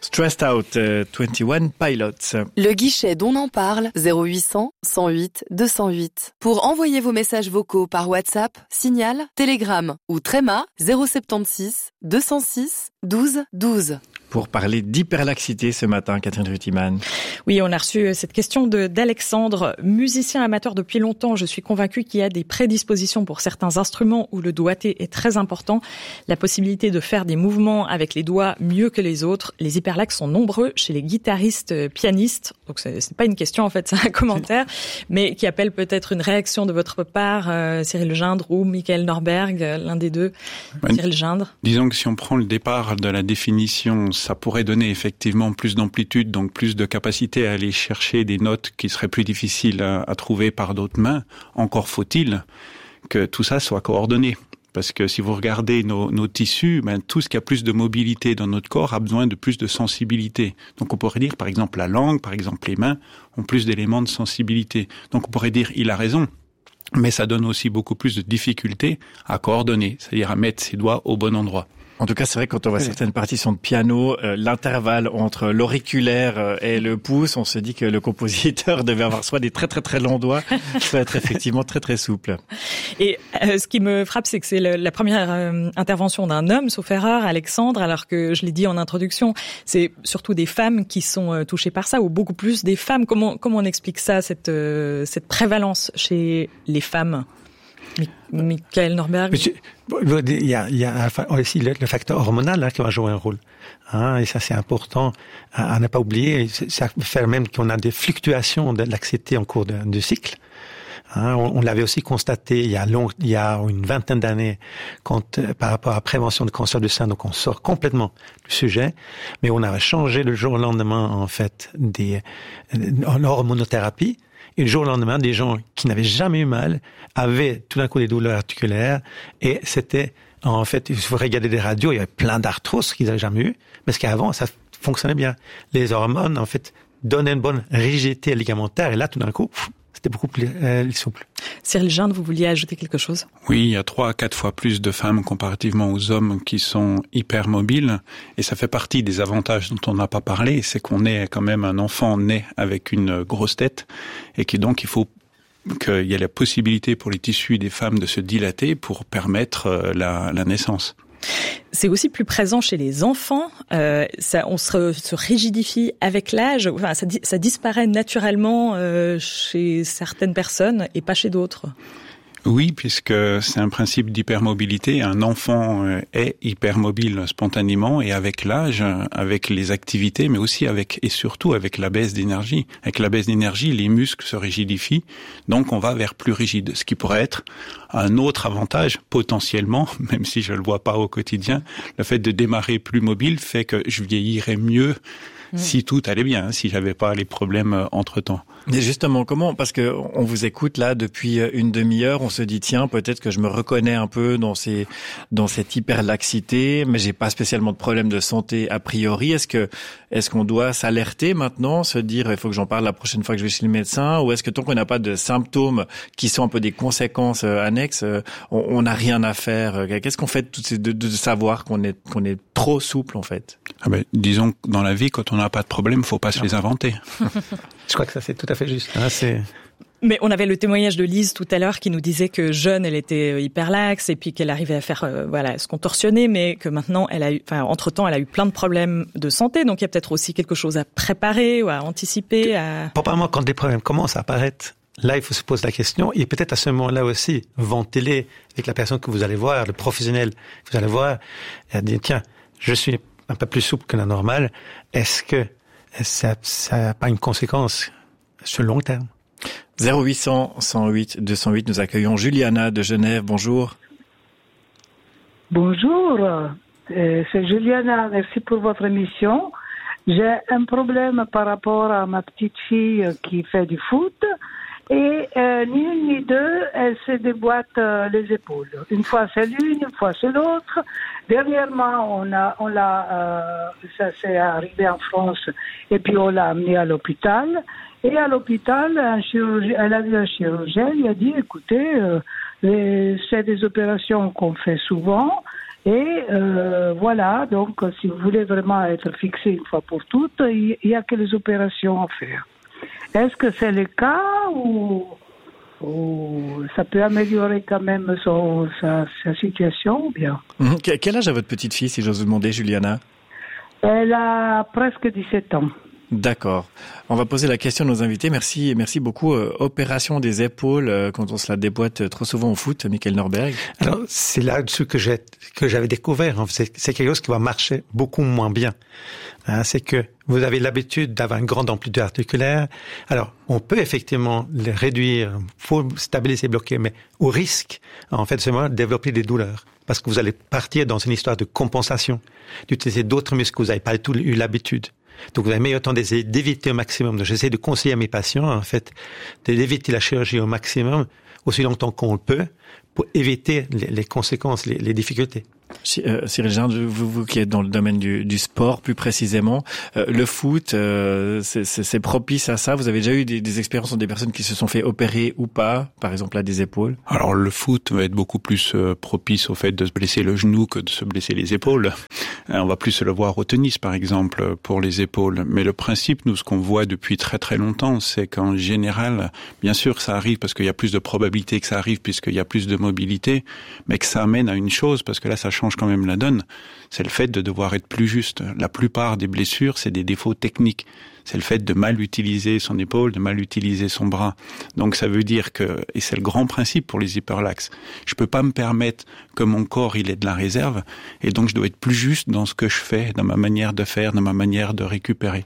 Stressed Out, 21 Pilots. Le guichet dont on parle, 0800 108 208. Pour envoyer vos messages vocaux par WhatsApp, Signal, Telegram ou Tréma, 076 206 12 12. Pour parler d'hyperlaxité ce matin, Catherine Rutimann. Oui, on a reçu cette question d'Alexandre. Musicien amateur depuis longtemps, je suis convaincu qu'il y a des prédispositions pour certains instruments où le doigté est très important. La possibilité de faire des mouvements avec les doigts mieux que les autres. Les hyperlaxes sont nombreux chez les guitaristes, pianistes. Donc c'est pas une question en fait, c'est un commentaire, mais qui appelle peut-être une réaction de votre part, Cyril Gindre ou Michael Norberg, l'un des deux. Cyril Gindre. Disons que si on prend le départ de la définition, ça pourrait donner effectivement plus d'amplitude, donc plus de capacité à aller chercher des notes qui seraient plus difficiles à trouver par d'autres mains. Encore faut-il que tout ça soit coordonné. Parce que si vous regardez nos tissus, tout ce qui a plus de mobilité dans notre corps a besoin de plus de sensibilité. Donc on pourrait dire, par exemple, la langue, par exemple les mains, ont plus d'éléments de sensibilité. Donc on pourrait dire, il a raison. Mais ça donne aussi beaucoup plus de difficulté à coordonner, c'est-à-dire à mettre ses doigts au bon endroit. En tout cas, c'est vrai que quand on voit certaines partitions de piano, l'intervalle entre l'auriculaire et le pouce, on se dit que le compositeur devait avoir soit des très très très longs doigts, soit être effectivement très très souple. Et ce qui me frappe, c'est que c'est la première intervention d'un homme, sauf erreur, Alexandre, alors que je l'ai dit en introduction, c'est surtout des femmes qui sont touchées par ça, ou beaucoup plus des femmes. Comment on explique ça, cette prévalence chez les femmes? Michael Norberg. Il y a aussi le facteur hormonal qui va jouer un rôle. Et ça, c'est important à ne pas oublier. Ça fait même qu'on a des fluctuations de laxité en cours de cycle. On l'avait aussi constaté il y a une vingtaine d'années par rapport à la prévention de cancer du sein. Donc, on sort complètement du sujet. Mais on a changé le jour au lendemain, en fait, en hormonothérapie. Et le jour au lendemain, des gens qui n'avaient jamais eu mal avaient tout d'un coup des douleurs articulaires. Et c'était, en fait, il faut regarder des radios, il y avait plein d'arthroses qu'ils n'avaient jamais eu. Parce qu'avant, ça fonctionnait bien. Les hormones, en fait, donnaient une bonne rigidité ligamentaire. Et là, tout d'un coup, c'était beaucoup plus souple. Cyril Gindre, vous vouliez ajouter quelque chose? Oui, il y a 3 à 4 fois plus de femmes comparativement aux hommes qui sont hypermobiles. Et ça fait partie des avantages dont on n'a pas parlé. C'est qu'on est quand même un enfant né avec une grosse tête. Et donc il faut qu'il y ait la possibilité pour les tissus des femmes de se dilater pour permettre la naissance. C'est aussi plus présent chez les enfants. On se rigidifie avec l'âge. Enfin, ça disparaît naturellement chez certaines personnes et pas chez d'autres. Oui, puisque c'est un principe d'hypermobilité. Un enfant est hypermobile spontanément et avec l'âge, avec les activités, mais aussi et surtout avec la baisse d'énergie. Avec la baisse d'énergie, les muscles se rigidifient, donc on va vers plus rigide. Ce qui pourrait être un autre avantage, potentiellement, même si je le vois pas au quotidien, le fait de démarrer plus mobile fait que je vieillirais mieux si tout allait bien, si j'avais pas les problèmes entre-temps. Mais justement, comment? Parce que on vous écoute là depuis une demi-heure, on se dit tiens, peut-être que je me reconnais un peu dans cette hyperlaxité, mais j'ai pas spécialement de problème de santé a priori. Est-ce qu'on doit s'alerter maintenant, se dire il faut que j'en parle la prochaine fois que je vais chez le médecin, ou est-ce que tant qu'on n'a pas de symptômes qui sont un peu des conséquences annexes, on n'a rien à faire? Qu'est-ce qu'on fait de savoir qu'on est trop souple en fait? Disons que dans la vie, quand on n'a pas de problème, faut pas se les inventer. Je crois que ça c'est tout à fait juste. Mais on avait le témoignage de Lise tout à l'heure qui nous disait que jeune, elle était hyperlaxe et puis qu'elle arrivait à faire se contorsionner, mais que maintenant entre-temps, elle a eu plein de problèmes de santé. Donc il y a peut-être aussi quelque chose à préparer ou à anticiper. Probablement quand des problèmes commencent à apparaître, là il faut se poser la question et peut-être à ce moment-là aussi ventiler avec la personne que vous allez voir, le professionnel que vous allez voir, et dire tiens, je suis un peu plus souple que la normale. Est-ce que ça n'a pas une conséquence sur le long terme? 0800 108 208, nous accueillons Juliana de Genève. Bonjour. Bonjour, c'est Juliana. Merci pour votre émission. J'ai un problème par rapport à ma petite fille qui fait du foot. Et ni une ni deux, elle se déboîte les épaules. Une fois c'est l'une, une fois c'est l'autre. Dernièrement, ça s'est arrivé en France, et puis on l'a amenée à l'hôpital. Et à l'hôpital, elle a vu un chirurgien, il a dit, écoutez, c'est des opérations qu'on fait souvent, Et voilà, donc si vous voulez vraiment être fixé une fois pour toutes, il y a que les opérations à faire. Est-ce que c'est le cas ou ça peut améliorer quand même sa situation ou bien? Quel âge a votre petite fille, si j'ose vous demander, Juliana? Elle a presque 17 ans. D'accord. On va poser la question à nos invités. Merci beaucoup. Opération des épaules, quand on se la déboîte trop souvent au foot, Michael Norberg. Alors, c'est là-dessus que j'avais découvert. C'est quelque chose qui va marcher beaucoup moins bien. C'est que vous avez l'habitude d'avoir une grande amplitude articulaire. Alors, on peut effectivement les réduire, faut stabiliser, bloquer, mais au risque, en fait, c'est de développer des douleurs. Parce que vous allez partir dans une histoire de compensation, d'utiliser d'autres muscles que vous n'avez pas du tout eu l'habitude. Donc, vous avez meilleur temps d'éviter au maximum. Donc, j'essaie de conseiller à mes patients, en fait, d'éviter la chirurgie au maximum, aussi longtemps qu'on le peut, pour éviter les conséquences, les difficultés. Cyril Gindre, vous qui êtes dans le domaine du sport plus précisément, le foot, c'est propice à ça. Vous avez déjà eu des expériences sur des personnes qui se sont fait opérer ou pas, par exemple là des épaules? Alors le foot va être beaucoup plus propice au fait de se blesser le genou que de se blesser les épaules. On va plus le voir au tennis par exemple pour les épaules. Mais le principe, nous, ce qu'on voit depuis très très longtemps, c'est qu'en général, bien sûr ça arrive parce qu'il y a plus de probabilité que ça arrive puisqu'il y a plus de mobilité, mais que ça amène à une chose, parce que là ça change quand même la donne, c'est le fait de devoir être plus juste. La plupart des blessures, c'est des défauts techniques. C'est le fait de mal utiliser son épaule, de mal utiliser son bras. Donc ça veut dire que, et c'est le grand principe pour les hyperlaxes, je peux pas me permettre que mon corps il ait de la réserve, et donc je dois être plus juste dans ce que je fais, dans ma manière de faire, dans ma manière de récupérer.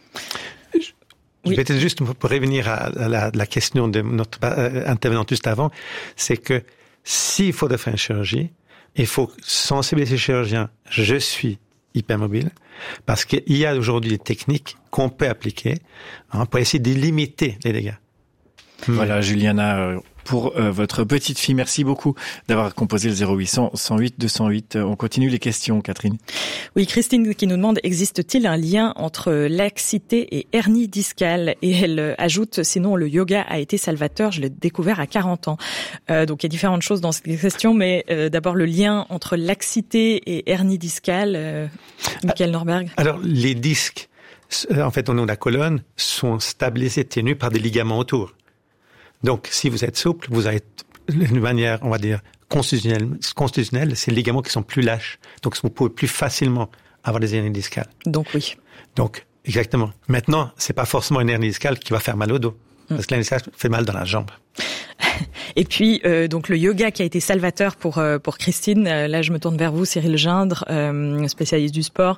Je vais peut-être juste pour revenir à la question de notre intervenant juste avant, c'est que s'il faut faire une chirurgie, il faut sensibiliser les chirurgiens. Je suis hypermobile parce qu'il y a aujourd'hui des techniques qu'on peut appliquer pour essayer de limiter les dégâts. Voilà, Juliana, pour votre petite fille, merci beaucoup d'avoir composé le 0800 108 208. On continue les questions, Catherine. Oui, Christine qui nous demande, existe-t-il un lien entre laxité et hernie discale? Et elle ajoute, sinon le yoga a été salvateur, je l'ai découvert à 40 ans. Donc il y a différentes choses dans cette question, mais d'abord le lien entre laxité et hernie discale, Michael Norberg. Alors les disques, en fait au niveau de la colonne, sont stabilisés, tenus par des ligaments autour. Donc, si vous êtes souple, vous avez une manière, on va dire, constitutionnelle, c'est les ligaments qui sont plus lâches. Donc, vous pouvez plus facilement avoir des hernies discales. Donc, oui. Donc, exactement. Maintenant, c'est pas forcément une hernie discale qui va faire mal au dos. Parce que l'hernie discale fait mal dans la jambe. Et puis, donc, le yoga qui a été salvateur pour Christine. Là, je me tourne vers vous, Cyril Gindre, spécialiste du sport.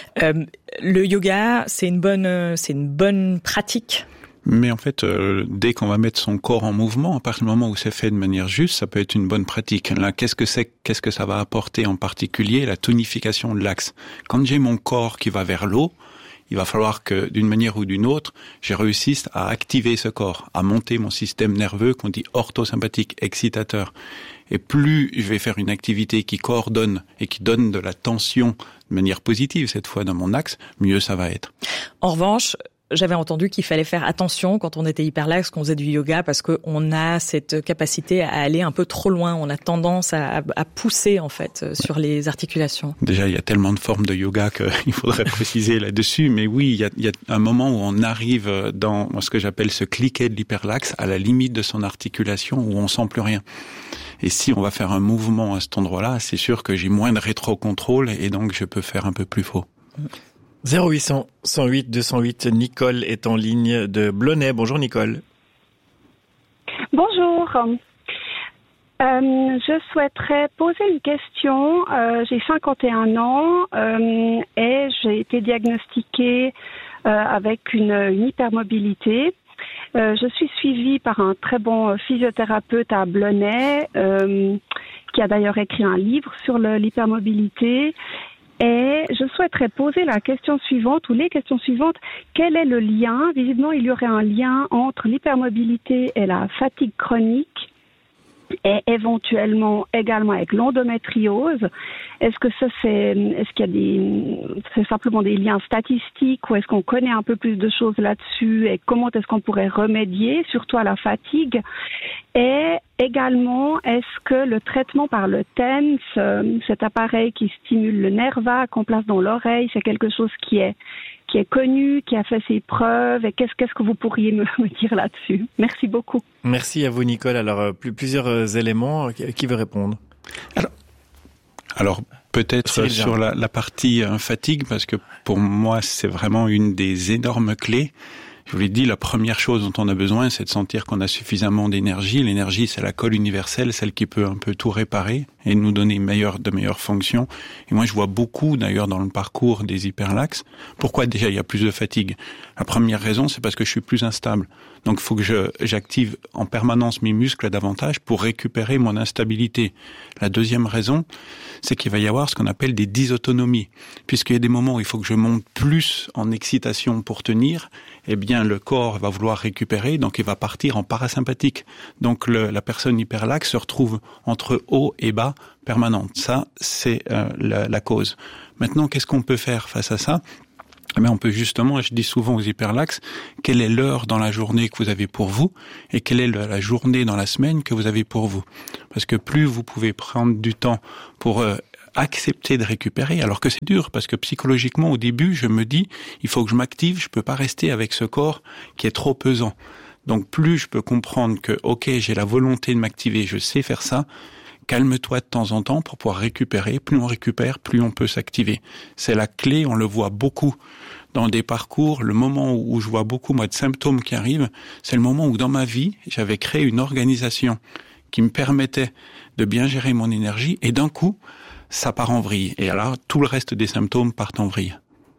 Le yoga, c'est une bonne pratique. Mais en fait, dès qu'on va mettre son corps en mouvement, à partir du moment où c'est fait de manière juste, ça peut être une bonne pratique. Là, qu'est-ce que ça va apporter en particulier? La tonification de l'axe. Quand j'ai mon corps qui va vers l'eau, il va falloir que, d'une manière ou d'une autre, je réussisse à activer ce corps, à monter mon système nerveux qu'on dit orthosympathique, excitateur. Et plus je vais faire une activité qui coordonne et qui donne de la tension de manière positive, cette fois dans mon axe, mieux ça va être. En revanche, j'avais entendu qu'il fallait faire attention quand on était hyperlaxe, qu'on faisait du yoga, parce qu'on a cette capacité à aller un peu trop loin. On a tendance à pousser, en fait, sur les articulations. Déjà, il y a tellement de formes de yoga qu'il faudrait préciser là-dessus. Mais oui, il y a un moment où on arrive dans ce que j'appelle ce cliquet de l'hyperlaxe, à la limite de son articulation, où on sent plus rien. Et si on va faire un mouvement à cet endroit-là, c'est sûr que j'ai moins de rétro-contrôle et donc je peux faire un peu plus faux. 0800 108 208, Nicole est en ligne de Blonay. Bonjour Nicole. Bonjour. Je souhaiterais poser une question. J'ai 51 ans et j'ai été diagnostiquée avec une hypermobilité. Je suis suivie par un très bon physiothérapeute à Blonay qui a d'ailleurs écrit un livre sur l'hypermobilité. Et je souhaiterais poser la question suivante, ou les questions suivantes. Quel est le lien? Visiblement, il y aurait un lien entre l'hypermobilité et la fatigue chronique. et éventuellement également avec l'endométriose. Est-ce qu'il y a c'est simplement des liens statistiques ou est-ce qu'on connaît un peu plus de choses là-dessus et comment est-ce qu'on pourrait remédier, surtout à la fatigue? Et également, est-ce que le traitement par le TENS, cet appareil qui stimule le nerf vague qu'on place dans l'oreille, c'est quelque chose qui est connu, qui a fait ses preuves, et qu'est-ce que vous pourriez me dire là-dessus? Merci beaucoup. Merci à vous, Nicole. Alors, plusieurs éléments. Qui veut répondre? Alors peut-être sur la partie fatigue, parce que pour moi, c'est vraiment une des énormes clés. Je vous l'ai dit, la première chose dont on a besoin, c'est de sentir qu'on a suffisamment d'énergie. L'énergie, c'est la colle universelle, celle qui peut un peu tout réparer et nous donner de meilleures fonctions. Et moi, je vois beaucoup, d'ailleurs, dans le parcours des hyperlaxes. Pourquoi déjà il y a plus de fatigue? La première raison, c'est parce que je suis plus instable. Donc, il faut que j'active en permanence mes muscles davantage pour récupérer mon instabilité. La deuxième raison, c'est qu'il va y avoir ce qu'on appelle des dysautonomies. Puisqu'il y a des moments où il faut que je monte plus en excitation pour tenir, eh bien, le corps va vouloir récupérer, donc il va partir en parasympathique. Donc, la personne hyperlaxe se retrouve entre haut et bas permanente. Ça, c'est la cause. Maintenant, qu'est-ce qu'on peut faire face à ça? Mais on peut justement, je dis souvent aux hyperlaxes, quelle est l'heure dans la journée que vous avez pour vous et quelle est la journée dans la semaine que vous avez pour vous. Parce que plus vous pouvez prendre du temps pour accepter de récupérer, alors que c'est dur, parce que psychologiquement, au début, je me dis, il faut que je m'active, je peux pas rester avec ce corps qui est trop pesant. Donc plus je peux comprendre que, ok, j'ai la volonté de m'activer, je sais faire ça, calme-toi de temps en temps pour pouvoir récupérer. Plus on récupère, plus on peut s'activer. C'est la clé, on le voit beaucoup dans des parcours. Le moment où je vois beaucoup, moi, de symptômes qui arrivent, c'est le moment où, dans ma vie, j'avais créé une organisation qui me permettait de bien gérer mon énergie et d'un coup, ça part en vrille. Et alors, tout le reste des symptômes partent en vrille.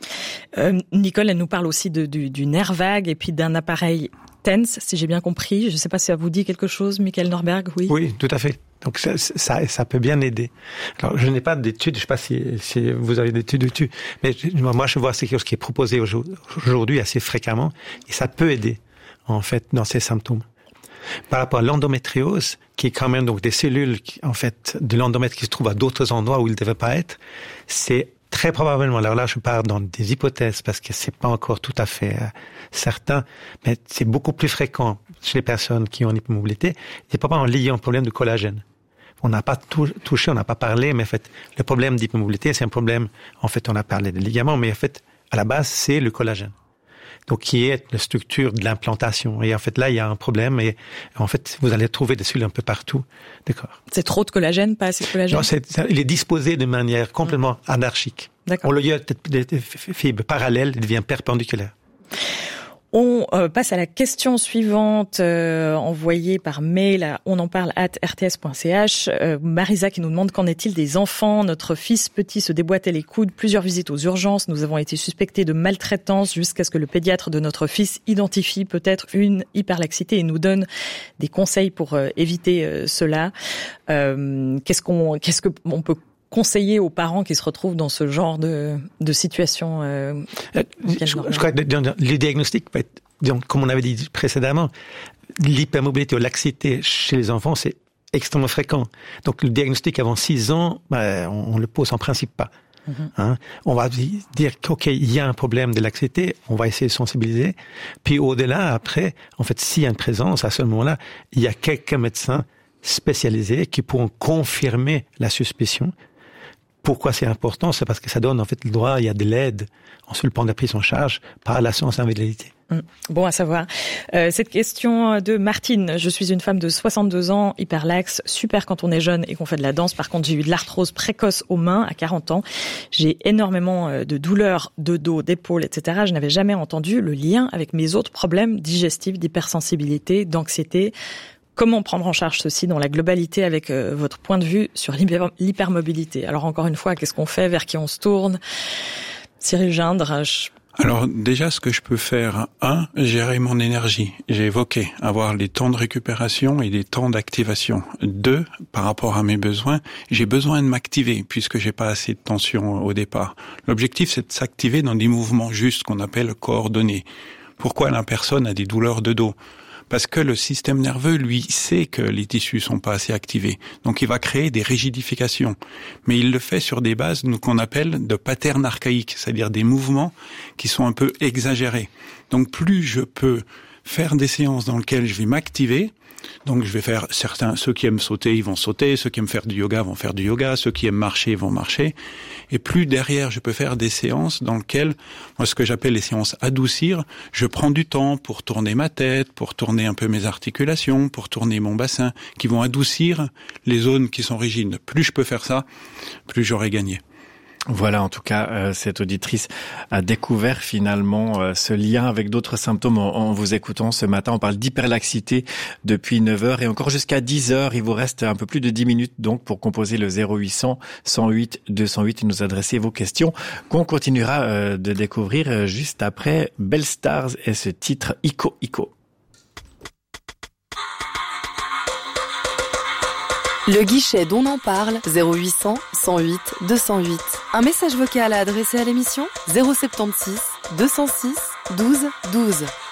Nicole, elle nous parle aussi du nerf vague et puis d'un appareil TENS, si j'ai bien compris. Je ne sais pas si ça vous dit quelque chose, Michael Norberg, oui? Oui, tout à fait. Donc ça peut bien aider. Alors je n'ai pas d'études, je ne sais pas si vous avez d'études dessus, mais moi je vois c'est quelque chose qui est proposé aujourd'hui assez fréquemment et ça peut aider en fait dans ces symptômes. Par rapport à l'endométriose, qui est quand même donc des cellules en fait de l'endomètre qui se trouvent à d'autres endroits où ils ne devaient pas être, c'est très probablement, alors là je pars dans des hypothèses parce que c'est pas encore tout à fait certain, mais c'est beaucoup plus fréquent chez les personnes qui ont une hypermobilité, c'est probablement lié à un problème de collagène. On n'a pas touché, on n'a pas parlé, mais en fait, le problème d'hypermobilité, c'est un problème, en fait, on a parlé des ligaments, mais en fait, à la base, c'est le collagène. Donc, qui est la structure de l'implantation. Et en fait, là, il y a un problème et en fait, vous allez trouver des cellules un peu partout. D'accord. C'est trop de collagène, pas assez de collagène? Non, il est disposé de manière complètement anarchique. D'accord. Au lieu de fibres parallèles, il devient perpendiculaire. On passe à la question suivante envoyée par mail à onenparle@rts.ch. Marisa qui nous demande qu'en est-il des enfants? Notre fils petit se déboîtait les coudes, plusieurs visites aux urgences. Nous avons été suspectés de maltraitance jusqu'à ce que le pédiatre de notre fils identifie peut-être une hyperlaxité et nous donne des conseils pour éviter cela. Qu'est-ce qu'on peut conseiller aux parents qui se retrouvent dans ce genre de situation? Je crois que le diagnostic peut être, comme on avait dit précédemment, l'hypermobilité ou laxité chez les enfants, c'est extrêmement fréquent. Donc le diagnostic avant 6 ans, on le pose en principe pas. Hein? On va dire qu'ok, il y a un problème de laxité, on va essayer de sensibiliser. Puis au-delà, après, en fait, s'il y a une présence, à ce moment-là, il y a quelques médecins spécialisés qui pourront confirmer la suspicion. Pourquoi c'est important? C'est parce que ça donne en fait le droit, il y a de l'aide sur le plan de la prise en charge par l'assurance invalidité. Bon à savoir. Cette question de Martine. Je suis une femme de 62 ans, hyperlaxe, super quand on est jeune et qu'on fait de la danse. Par contre, j'ai eu de l'arthrose précoce aux mains à 40 ans. J'ai énormément de douleurs de dos, d'épaule, etc. Je n'avais jamais entendu le lien avec mes autres problèmes digestifs, d'hypersensibilité, d'anxiété. Comment prendre en charge ceci dans la globalité avec votre point de vue sur l'hypermobilité? Alors encore une fois, qu'est-ce qu'on fait? Vers qui on se tourne? Cyril Gindre. Alors déjà, ce que je peux faire, gérer mon énergie. J'ai évoqué avoir les temps de récupération et les temps d'activation. 2, par rapport à mes besoins, j'ai besoin de m'activer puisque j'ai pas assez de tension au départ. L'objectif, c'est de s'activer dans des mouvements justes qu'on appelle coordonnés. Pourquoi la personne a des douleurs de dos? parce que le système nerveux, lui, sait que les tissus sont pas assez activés. Donc il va créer des rigidifications. Mais il le fait sur des bases qu'on appelle de patterns archaïques, c'est-à-dire des mouvements qui sont un peu exagérés. Donc plus je peux faire des séances dans lesquelles je vais m'activer. Donc je vais faire ceux qui aiment sauter, ils vont sauter, ceux qui aiment faire du yoga vont faire du yoga, ceux qui aiment marcher vont marcher. Et plus derrière, je peux faire des séances dans lesquelles, moi ce que j'appelle les séances adoucir, je prends du temps pour tourner ma tête, pour tourner un peu mes articulations, pour tourner mon bassin, qui vont adoucir les zones qui sont rigides. Plus je peux faire ça, plus j'aurai gagné. Voilà, en tout cas, cette auditrice a découvert finalement ce lien avec d'autres symptômes en vous écoutant ce matin. On parle d'hyperlaxité depuis 9h et encore jusqu'à 10h. Il vous reste un peu plus de 10 minutes donc pour composer le 0800 108 208 et nous adresser vos questions qu'on continuera de découvrir juste après Belle Stars et ce titre Ico Ico. Le guichet d'On en parle, 0800 108 208. Un message vocal à adresser à l'émission 076 206 12 12.